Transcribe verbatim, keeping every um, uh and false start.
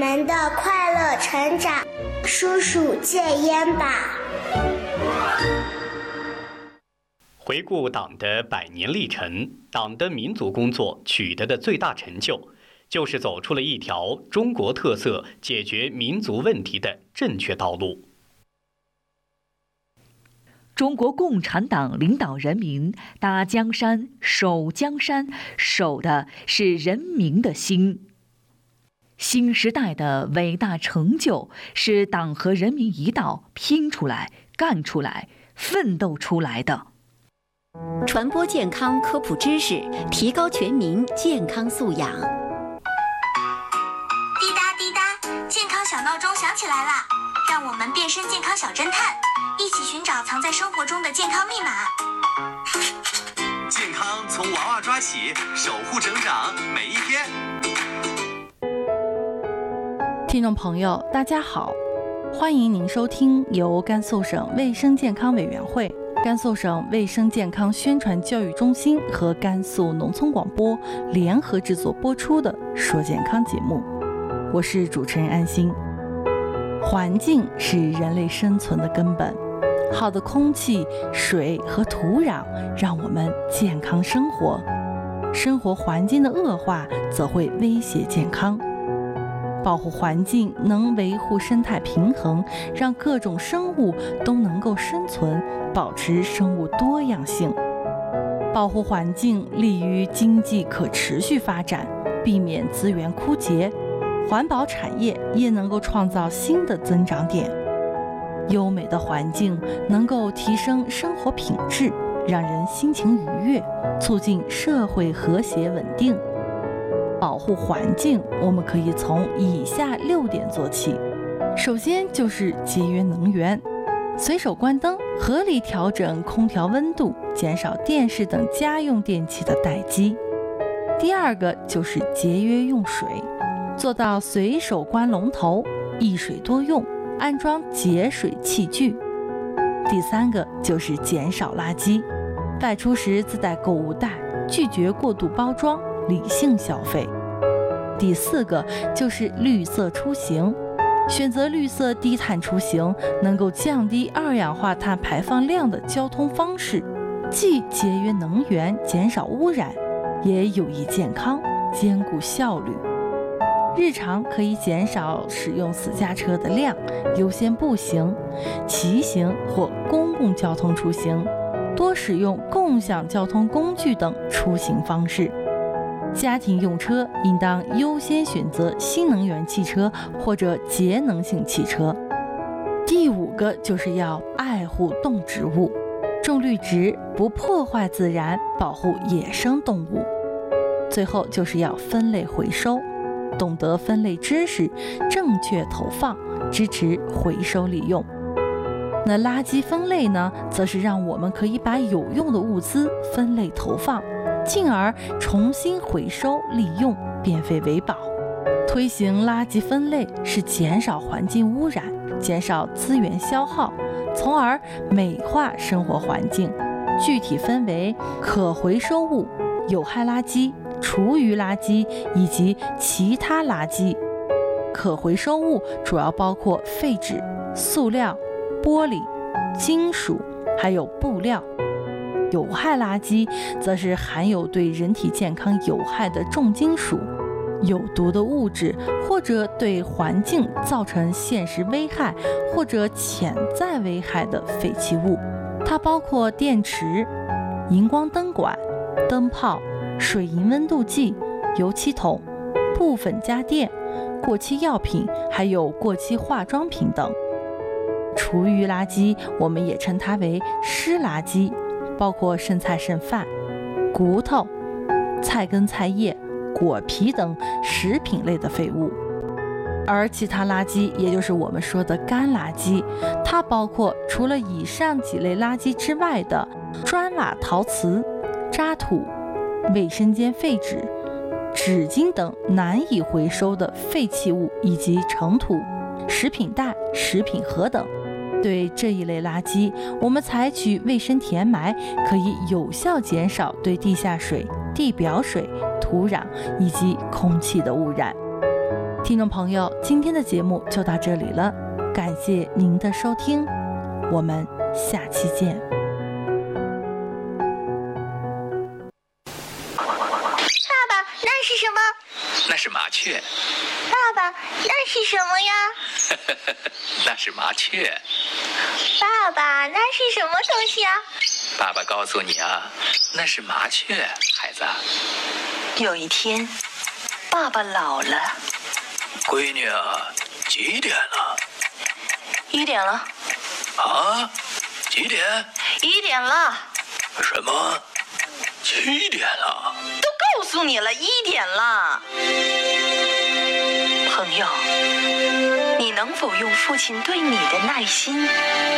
们的快乐成长。叔叔戒烟吧。 回顾党的百年历程，党的民族工作取得的最大成就，就是走出了一条中国特色解决民族问题的正确道路。 中国共产党领导人民搭江山、守江山，守的是人民的心。新时代的伟大成就，是党和人民一道拼出来、干出来、奋斗出来的。 传播健康科普知识，提高全民健康素养。 滴答滴答，健康小闹钟响起来了，让我们变身健康小侦探，一起寻找藏在生活中的健康密码。 健康从娃娃抓起，守护成长每一天。 听众朋友，大家好，欢迎您收听由甘肃省卫生健康委员会、甘肃省卫生健康宣传教育中心和甘肃农村广播联合制作播出的《说健康》节目，我是主持人安心。环境是人类生存的根本，好的空气、水和土壤让我们健康生活，生活环境的恶化则会威胁健康。保护环境能维护生态平衡，让各种生物都能够生存，保持生物多样性。保护环境利于经济可持续发展，避免资源枯竭，环保产业也能够创造新的增长点。优美的环境能够提升生活品质，让人心情愉悦，促进社会和谐稳定。保护环境，我们可以从以下六点做起。首先就是节约能源，随手关灯，合理调整空调温度，减少电视等家用电器的待机。第二个就是节约用水，做到随手关龙头，一水多用，安装节水器具。第三个就是减少垃圾，外出时自带购物袋，拒绝过度包装，理性消费。第四个就是绿色出行，选择绿色低碳出行，能够降低二氧化碳排放量的交通方式，既节约能源，减少污染，也有益健康，兼顾效率。日常可以减少使用私家车的量，优先步行、骑行或公共交通出行，多使用共享交通工具等出行方式。家庭用车应当优先选择新能源汽车或者节能性汽车。第五个就是要爱护动植物，种绿植，不破坏自然，保护野生动物。最后就是要分类回收，懂得分类知识，正确投放，支持回收利用。那垃圾分类呢，则是让我们可以把有用的物资分类投放，进而重新回收利用，变废为宝。推行垃圾分类是减少环境污染，减少资源消耗，从而美化生活环境。具体分为可回收物、有害垃圾、厨余垃圾以及其他垃圾。可回收物主要包括废纸、塑料、玻璃、金属，还有布料。有害垃圾则是含有对人体健康有害的重金属、有毒的物质，或者对环境造成现实危害或者潜在危害的废弃物。它包括电池、荧光灯管、灯泡、水银温度计、油漆桶、部分家电、过期药品，还有过期化妆品等。厨余垃圾我们也称它为湿垃圾，包括剩菜剩饭、骨头、菜根菜叶、果皮等食品类的废物。而其他垃圾，也就是我们说的干垃圾，它包括除了以上几类垃圾之外的砖瓦陶瓷、渣土、卫生间废纸、纸巾等难以回收的废弃物，以及尘土、食品袋、食品盒等。对这一类垃圾，我们采取卫生填埋，可以有效减少对地下水、地表水、土壤以及空气的污染。 听众朋友，今天的节目就到这里了，感谢您的收听，我们下期见。 爸爸，那是什么？ 那是麻雀。 爸爸，那是什么呀？ 那是麻雀。 爸爸，那是什么东西啊？ 爸爸告诉你啊，那是麻雀，孩子。 有一天，爸爸老了。 闺女啊，几点了？ 一点了。 啊？几点？ 一点了。 什么？七点了？ 都告诉你了，一点了。朋友，你能否用父亲对你的耐心